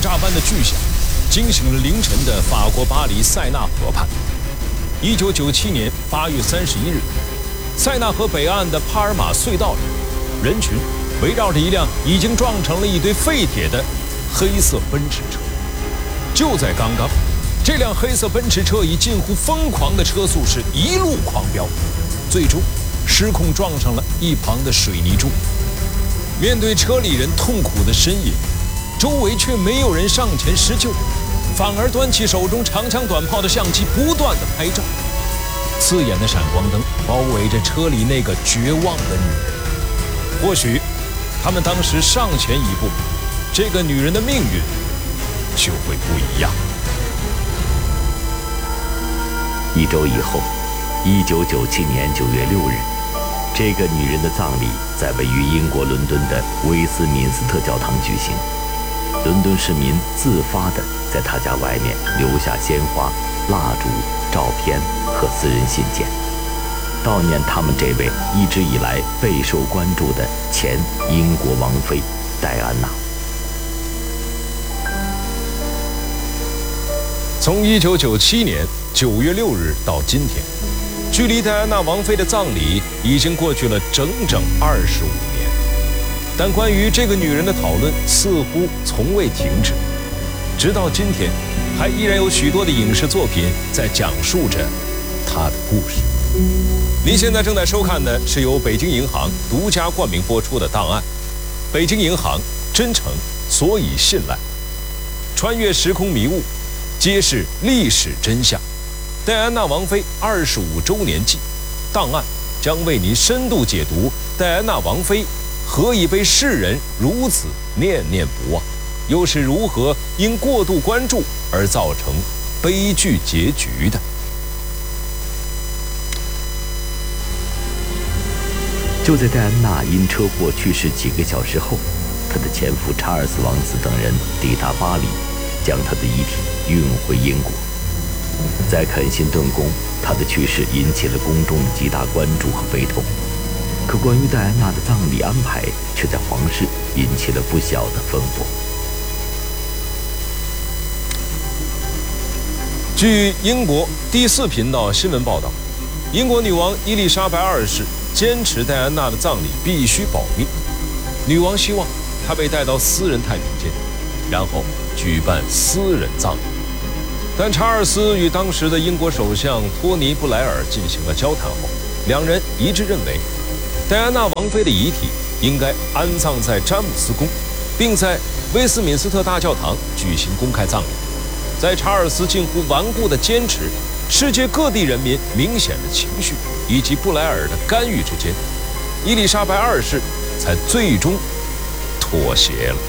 炸般的巨响，惊醒了凌晨的法国巴黎塞纳河畔。1997年8月31日，塞纳河北岸的帕尔马隧道里，人群围绕着一辆已经撞成了一堆废铁的黑色奔驰车。就在刚刚，这辆黑色奔驰车以近乎疯狂的车速是一路狂飙，最终失控撞上了一旁的水泥柱。面对车里人痛苦的呻吟，周围却没有人上前施救，反而端起手中长枪短炮的相机不断的拍照。刺眼的闪光灯包围着车里那个绝望的女人。或许他们当时上前一步，这个女人的命运就会不一样。 1周以后，1997年9月6日，这个女人的葬礼在位于英国伦敦的威斯敏斯特教堂举行。伦敦市民自发地在她家外面留下鲜花、蜡烛、照片和私人信件，悼念他们这位一直以来备受关注的前英国王妃戴安娜。 从1997年9月6日到今天，距离戴安娜王妃的葬礼已经过去了整整25年，但关于这个女人的讨论似乎从未停止。直到今天，还依然有许多的影视作品在讲述着她的故事。您现在正在收看的是由北京银行独家冠名播出的档案《北京银行，真诚所以信赖》，穿越时空迷雾，揭示历史真相。戴安娜王妃25周年祭档案将为您深度解读戴安娜王妃何以被世人如此念念不忘，又是如何因过度关注而造成悲剧结局的。 就在戴安娜因车祸去世几个小时后，她的前夫查尔斯王子等人抵达巴黎，将她的遗体运回英国。在肯辛顿宫，她的去世引起了公众极大关注和悲痛。可关于戴安娜的葬礼安排，却在皇室引起了不小的风波。 据英国第4频道新闻报道，英国女王伊丽莎白2世坚持戴安娜的葬礼必须保密，女王希望她被带到私人太平间，然后举办私人葬礼。但查尔斯与当时的英国首相托尼·布莱尔进行了交谈后，两人一致认为，戴安娜王妃的遗体应该安葬在詹姆斯宫，并在威斯敏斯特大教堂举行公开葬礼。在查尔斯近乎顽固的坚持、世界各地人民明显的情绪以及布莱尔的干预之间，伊丽莎白2世才最终妥协了。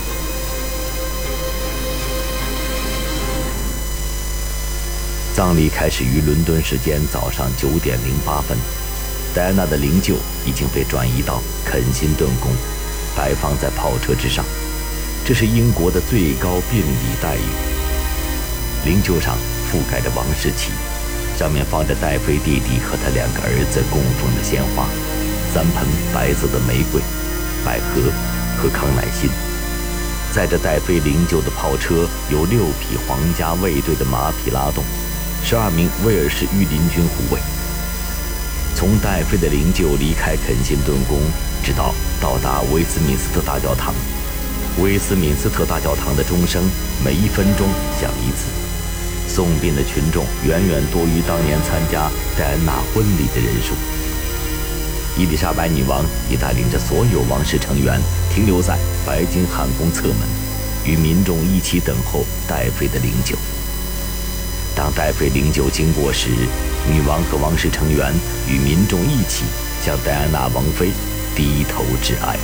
葬礼开始于伦敦时间早上9点08分，戴安娜的灵柩已经被转移到肯辛顿宫，摆放在炮车之上。这是英国的最高殡礼待遇。灵柩上覆盖着王室旗，上面放着戴妃弟弟和他2个儿子供奉的鲜花，3盆白色的玫瑰、百合和康乃馨。载着戴妃灵柩的炮车由6匹皇家卫队的马匹拉动，12名威尔士御林军护卫。从戴妃的灵柩离开肯辛顿宫，直到到达威斯敏斯特大教堂。威斯敏斯特大教堂的钟声每1分钟响1次。送殡的群众远远多于当年参加戴安娜婚礼的人数。伊丽莎白女王也带领着所有王室成员停留在白金汉宫侧门，与民众一起等候戴妃的灵柩。当戴妃灵柩经过时，女王和王室成员与民众一起向戴安娜王妃低头致哀。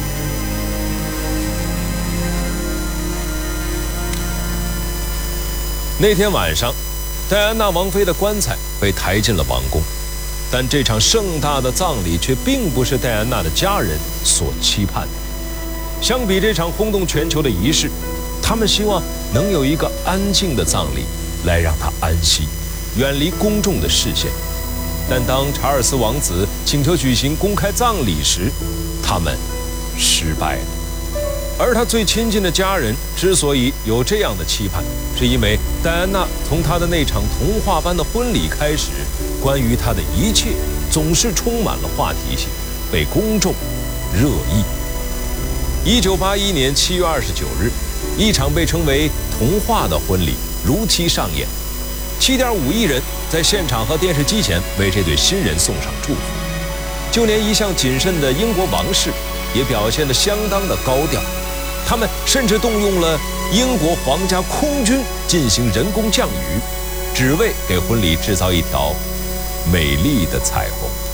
那天晚上，戴安娜王妃的棺材被抬进了王宫，但这场盛大的葬礼却并不是戴安娜的家人所期盼的。相比这场轰动全球的仪式，他们希望能有一个安静的葬礼，来让她安息，远离公众的视线。但当查尔斯王子请求举行公开葬礼时，他们失败了。 而她最亲近的家人之所以有这样的期盼，是因为戴安娜从她的那场童话般的婚礼开始，关于她的一切总是充满了话题性，被公众热议。1981年7月29日，一场被称为童话的婚礼如期上演，7.5亿人在现场和电视机前为这对新人送上祝福。就连一向谨慎的英国王室也表现得相当的高调，他们甚至动用了英国皇家空军进行人工降雨，只为给婚礼制造一条美丽的彩虹。